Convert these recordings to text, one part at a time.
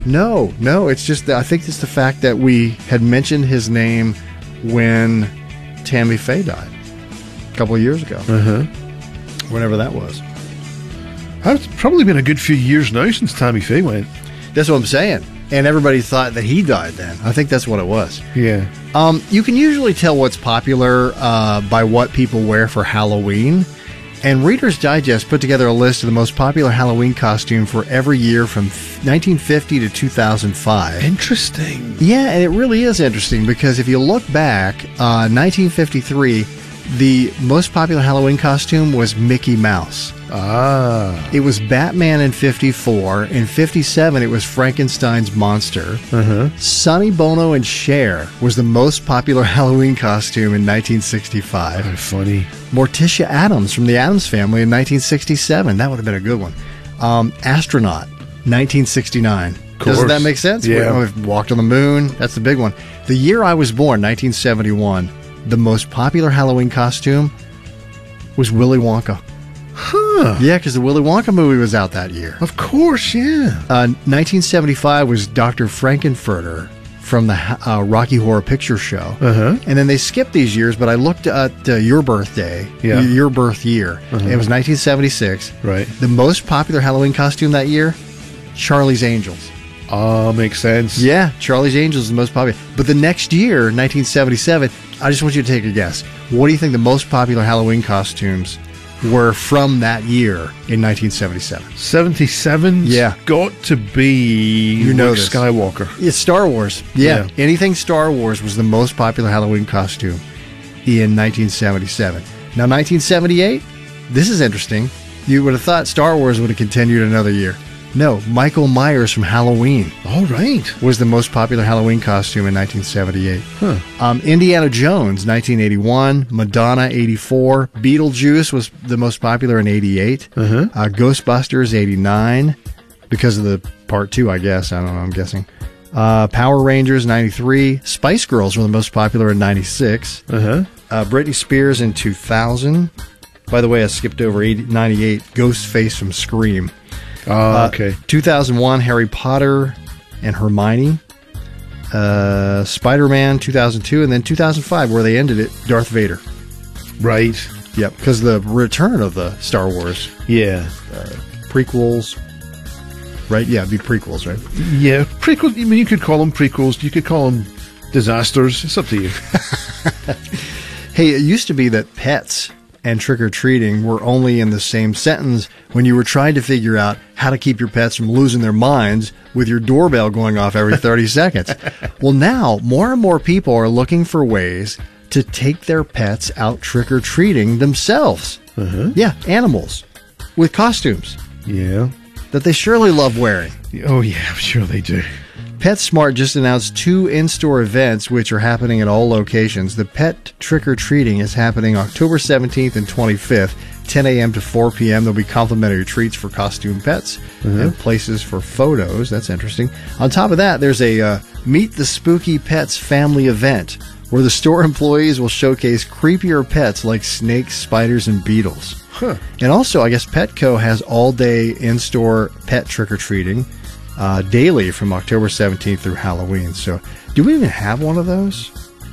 No, it's just that I think it's the fact that we had mentioned his name when Tammy Faye died a couple of years ago. Whenever that was. It's probably been a good few years now since Tammy Faye went. That's what I'm saying. And everybody thought that he died then. I think that's what it was. Yeah. You can usually tell what's popular by what people wear for Halloween. And Reader's Digest put together a list of the most popular Halloween costume for every year from 1950 to 2005. Interesting. Yeah, and it really is interesting because if you look back, 1953, the most popular Halloween costume was Mickey Mouse. It was Batman in 54. In 57, it was Frankenstein's monster. Sonny Bono and Cher was the most popular Halloween costume in 1965. How funny. Morticia Addams from the Addams Family in 1967. That would have been a good one. Astronaut, 1969. Doesn't that make sense? Yeah. We've walked on the moon. That's the big one. The year I was born, 1971, the most popular Halloween costume was Willy Wonka. Huh. Yeah, because the Willy Wonka movie was out that year. Of course, yeah. 1975 was Dr. Frankenfurter from the Rocky Horror Picture Show. And then they skipped these years, but I looked at your birthday, your birth year. It was 1976. Right. The most popular Halloween costume that year, Charlie's Angels. Makes sense. Yeah, Charlie's Angels is the most popular. But the next year, 1977, I just want you to take a guess. What do you think the most popular Halloween costumes were from that year in 1977? 77? Yeah. Got to be Luke Skywalker. It's Star Wars. Yeah. Anything Star Wars was the most popular Halloween costume in 1977. Now, 1978, this is interesting. You would have thought Star Wars would have continued another year. No, Michael Myers from Halloween. All right. Was the most popular Halloween costume in 1978. Indiana Jones, 1981. Madonna, 84. Beetlejuice was the most popular in 88. Ghostbusters, 89. Because of the part 2, I guess. I don't know, I'm guessing. Power Rangers, 93. Spice Girls were the most popular in 96. Britney Spears in 2000. By the way, I skipped over 98. Ghostface from Scream. Okay. 2001, Harry Potter and Hermione. Spider-Man, 2002. And then 2005, where they ended it, Darth Vader. Right. Yep, because the return of the Star Wars. Yeah. Prequels. Right? Yeah, it'd be prequels, right? Yeah, prequels. I mean, you could call them prequels. You could call them disasters. It's up to you. Hey, it used to be that pets and trick-or-treating were only in the same sentence when you were trying to figure out how to keep your pets from losing their minds with your doorbell going off every 30 seconds. Well, now, more and more people are looking for ways to take their pets out trick-or-treating themselves. Yeah, animals. With costumes. Yeah. That they surely love wearing. Oh, yeah, I'm sure they do. PetSmart just announced 2 in-store events which are happening at all locations. The Pet Trick-or-Treating is happening October 17th and 25th, 10 a.m. to 4 p.m. There'll be complimentary treats for costume pets and places for photos. That's interesting. On top of that, there's a Meet the Spooky Pets family event where the store employees will showcase creepier pets like snakes, spiders, and beetles. And also, I guess Petco has all-day in-store pet trick-or-treating daily from October 17th through Halloween. So, do we even have one of those?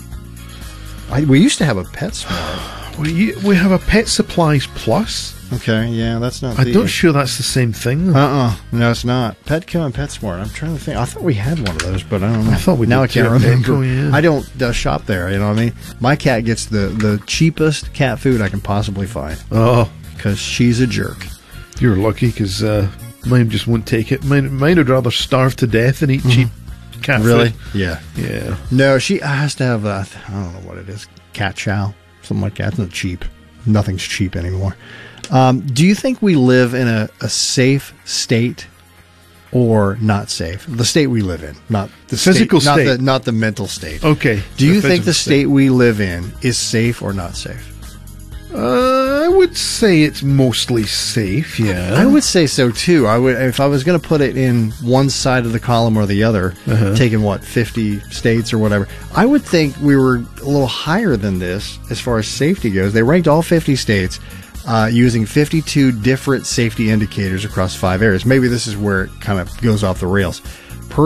We used to have a PetSmart. We have a Pet Supplies Plus. Okay, yeah, that's not. I'm not sure that's the same thing. No, it's not. Petco and PetSmart. I'm trying to think. I thought we had one of those, but I don't know. I thought we now did. I can't remember. Petco, yeah. I don't shop there. You know what I mean? My cat gets the cheapest cat food I can possibly find. Oh, because she's a jerk. You're lucky, because mine just won't take it. Mine would rather starve to death than eat cheap cat really? food. Yeah. No, she has to have, I don't know what it is, cat chow, something like that. It's not cheap. Nothing's cheap anymore. Do you think we live in a safe state or not safe? The state we live in, not the physical state, not the mental state. Okay. Do you think the state we live in is safe or not safe? I would say it's mostly safe, yeah. I would say so too. I would, if I was going to put it in one side of the column or the other, taking 50 states or whatever, I would think we were a little higher than this as far as safety goes. They ranked all 50 states using 52 different safety indicators across 5 areas. Maybe this is where it kind of goes off the rails.